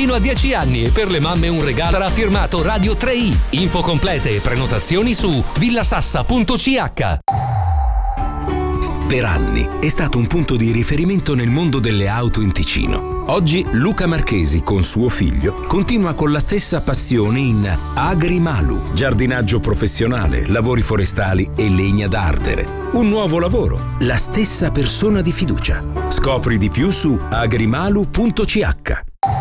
fino a 10 anni e per le mamme un regalo firmato Radio 3i. Info complete e prenotazioni su villasassa.ch. Per anni è stato un punto di riferimento nel mondo delle auto in Ticino. Oggi Luca Marchesi con suo figlio continua con la stessa passione in Agrimalu, giardinaggio professionale, lavori forestali e legna da ardere. Un nuovo lavoro, la stessa persona di fiducia. Scopri di più su agrimalu.ch.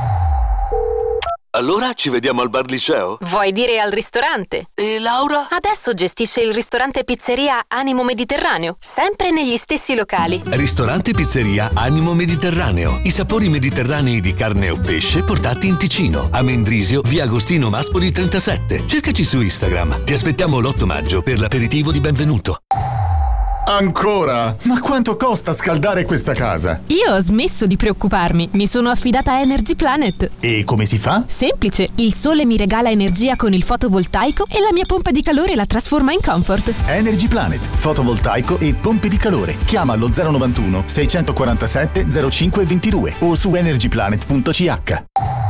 Allora ci vediamo al bar liceo? Vuoi dire al ristorante? E Laura? Adesso gestisce il ristorante pizzeria Animo Mediterraneo, sempre negli stessi locali. Ristorante pizzeria Animo Mediterraneo. I sapori mediterranei di carne o pesce portati in Ticino. A Mendrisio, via Agostino Maspoli 37. Cercaci su Instagram. Ti aspettiamo l'8 maggio per l'aperitivo di benvenuto. Ancora? Ma quanto costa scaldare questa casa? Io ho smesso di preoccuparmi, mi sono affidata a Energy Planet. E come si fa? Semplice, il sole mi regala energia con il fotovoltaico e la mia pompa di calore la trasforma in comfort. Energy Planet, fotovoltaico e pompe di calore. Chiama allo 091 647 0522 o su energyplanet.ch.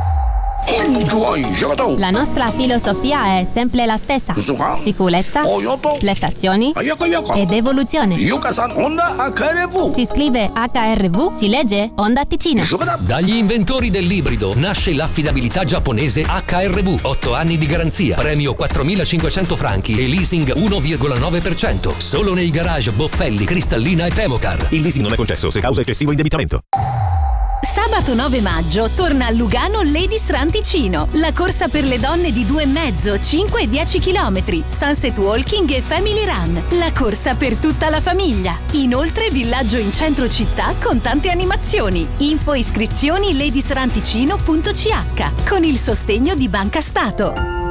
La nostra filosofia è sempre la stessa: sicurezza, prestazioni ed evoluzione. Si scrive HRV, si legge Honda Ticino. Dagli inventori dell'ibrido nasce l'affidabilità giapponese HRV. 8 anni di garanzia, premio 4.500 franchi e leasing 1,9%. Solo nei garage Boffelli, Cristallina e Pemocar. Il leasing non è concesso se causa eccessivo indebitamento. Sabato 9 maggio torna a Lugano Ladies Run Ticino, la corsa per le donne di 2,5, 5 e 10 km, Sunset Walking e Family Run, la corsa per tutta la famiglia. Inoltre villaggio in centro città con tante animazioni. Info e iscrizioni ladiesrunticino.ch con il sostegno di Banca Stato.